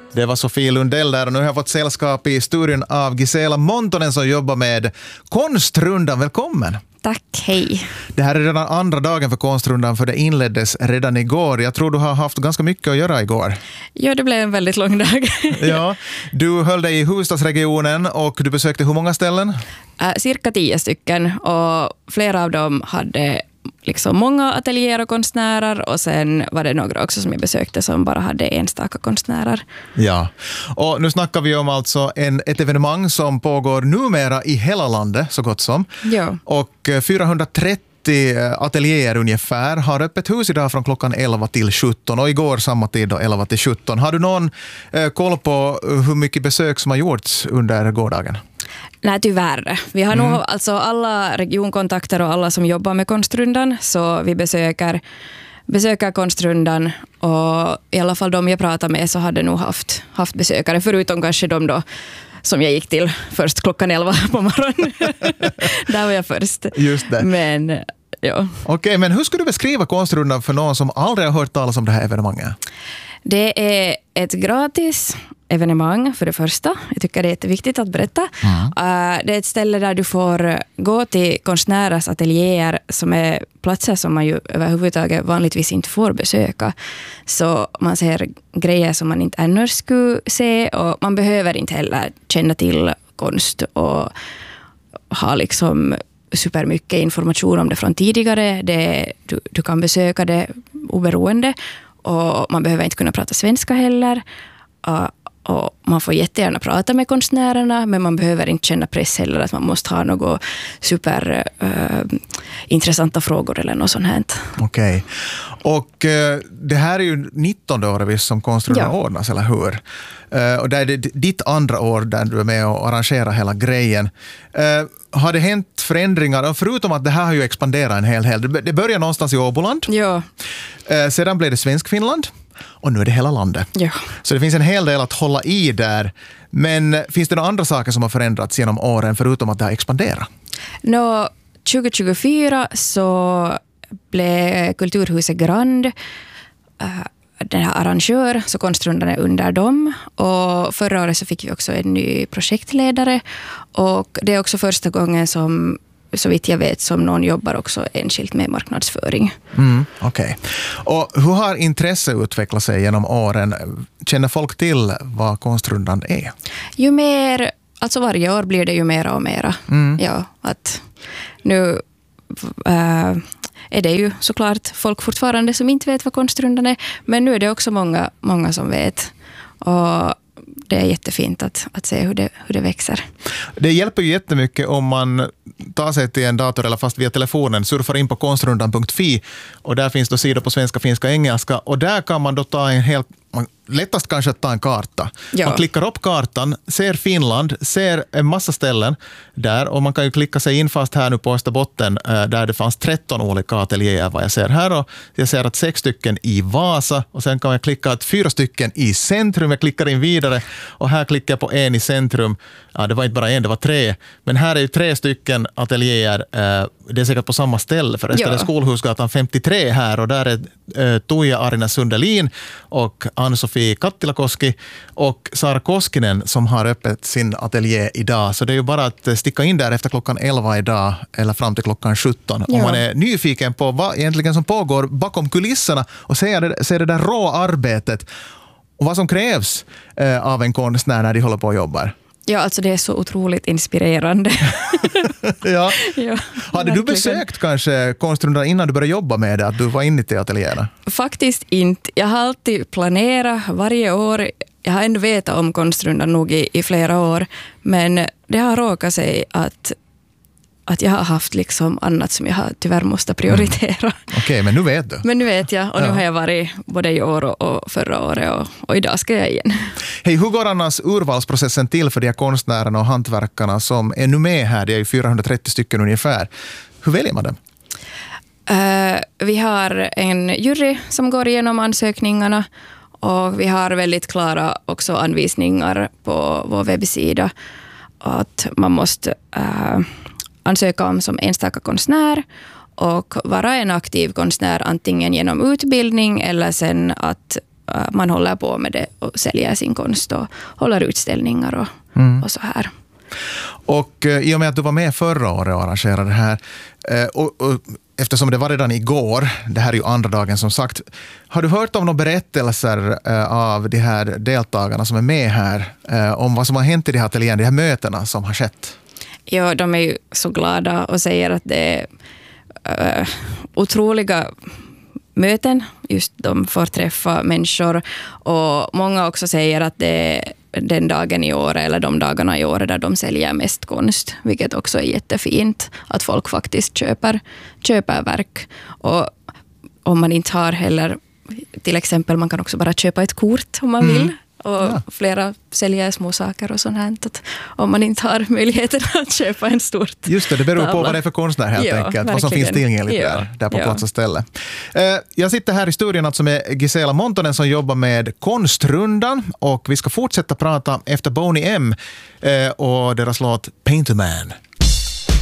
Det var Sofie Lundell där och nu har jag fått sällskap i studion av Gisela Montonen som jobbar med Konstrundan. Välkommen! Tack, hej. Det här är redan andra dagen för Konstrundan för det inleddes redan igår. Jag tror du har haft ganska mycket att göra igår. Ja, det blev en väldigt lång dag. Ja, du höll dig i huvudstadsregionen och du besökte hur många ställen? Cirka 10 stycken och flera av dem hade liksom många ateljéer och konstnärer och sen var det några också som jag besökte som bara hade enstaka konstnärer. Ja, och nu snackar vi om alltså ett evenemang som pågår numera i hela landet så gott som. Ja. Och 430 ateljéer ungefär har öppet hus idag från klockan 11 till 17 och igår samma tid då 11 till 17. Har du någon koll på hur mycket besök som har gjorts under gårdagen? Nej, tyvärr. Vi har nog alltså alla regionkontakter och alla som jobbar med Konstrundan, så vi besöker Konstrundan och i alla fall de jag pratar med så hade nog haft besökare, förutom kanske de då som jag gick till först klockan 11 på morgonen. Där var jag först. Just det. Men ja. Okej, men hur skulle du beskriva Konstrundan för någon som aldrig har hört talas om det här evenemanget? Det är ett gratis evenemang för det första. Jag tycker det är jätteviktigt att berätta. Det är ett ställe där du får gå till konstnärers ateljéer som är platser som man ju överhuvudtaget vanligtvis inte får besöka. Så man ser grejer som man inte annars skulle se och man behöver inte heller känna till konst och ha liksom supermycket information om det från tidigare. Du kan besöka det oberoende och man behöver inte kunna prata svenska heller. Och man får jättegärna prata med konstnärerna, men man behöver inte känna press heller att man måste ha något super intressanta frågor eller något sånt här. Okej. Och det här är ju 19 år som Konstrundan ordnas, eller hur? Och det är ditt andra år där du är med och arrangerar hela grejen. Har det hänt förändringar? Förutom att det här har ju expanderat en hel del. Det börjar någonstans i Åboland. Ja. Sedan blev det Svenskfinland. Och nu är det hela landet. Ja. Så det finns en hel del att hålla i där. Men finns det några andra saker som har förändrats genom åren förutom att det har expanderat? 2024 så blev Kulturhuset Grand den här arrangör, så Konstrundan är under dem. Och förra året så fick vi också en ny projektledare. Och det är också första gången som, så vitt jag vet, som någon jobbar också enskilt med marknadsföring. Okej. Och hur har intresse utvecklat sig genom åren? Känner folk till vad Konstrundan är? Ju mer, alltså varje år blir det ju mera och mera. Ja, att nu är det ju såklart folk fortfarande som inte vet vad Konstrundan är, men nu är det också många som vet. Och det är jättefint att se hur det växer. Det hjälper ju jättemycket om man tar sig till en dator eller fast via telefonen, surfar in på konstrundan.fi och där finns då sidor på svenska, finska och engelska och där kan man då ta lättast kanske att ta en karta. Ja. Man klickar upp kartan, ser Finland, ser en massa ställen där och man kan ju klicka sig in fast här nu på Österbotten där det fanns 13 olika ateljéer vad jag ser här och jag ser att 6 stycken i Vasa och sen kan jag klicka att 4 stycken i centrum. Jag klickar in vidare och här klickar jag på en i centrum. Ja, det var inte bara en, det var 3. Men här är ju 3 stycken ateljéer. Det är säkert på samma ställe förresten. Det är Skolhusgatan 53 här och där är Tuija Arina Sundelin och Ann-Sofie Kattilakoski och Sara Koskinen som har öppet sin ateljé idag. Så det är ju bara att sticka in där efter klockan 11 idag eller fram till klockan 17. Om man är nyfiken på vad egentligen som pågår bakom kulisserna och ser det där rå arbetet och vad som krävs av en konstnär när de håller på och jobbar. Ja, alltså det är så otroligt inspirerande. Ja. Ja, hade du besökt kanske Konstrundan innan du började jobba med det, att du var inne till ateljéerna? Faktiskt inte. Jag har alltid planerat varje år. Jag har ändå vetat om Konstrundan nog i flera år. Men det har råkat sig att jag har haft liksom annat som jag har tyvärr måste prioritera. Okej, men nu vet du. Men nu vet jag och nu har jag varit både i år och förra året och idag ska jag igen. Hej, hur går annars urvalsprocessen till för de här konstnärerna och hantverkarna som är nu med här? Det är ju 430 stycken ungefär. Hur väljer man dem? Vi har en jury som går igenom ansökningarna och vi har väldigt klara också anvisningar på vår webbsida att man måste ansöka om som enstaka konstnär och vara en aktiv konstnär antingen genom utbildning eller sen att man håller på med det och säljer sin konst och håller utställningar och så här. Och i och med att du var med förra året och arrangerade det här, och eftersom det var redan igår, det här är ju andra dagen som sagt, har du hört om några berättelser av de här deltagarna som är med här, om vad som har hänt i de här ateljén, de här mötena som har skett? Ja, de är ju så glada och säger att det är otroliga möten. Just de får träffa människor, och många också säger att det är den dagen i år eller de dagarna i år där de säljer mest konst, vilket också är jättefint att folk faktiskt köper verk. Och om man inte har heller, till exempel man kan också bara köpa ett kort om man vill. Och flera säljer små saker och sånt här. Att om man inte har möjligheten att köpa en stort. Just det, det beror på vad det är för konstnär helt enkelt. Verkligen. Vad som finns tillgängligt där på plats och ställe. Jag sitter här i studion alltså med Gisela Montonen som jobbar med Konstrundan, och vi ska fortsätta prata efter Boney M och deras låt Paint a Man.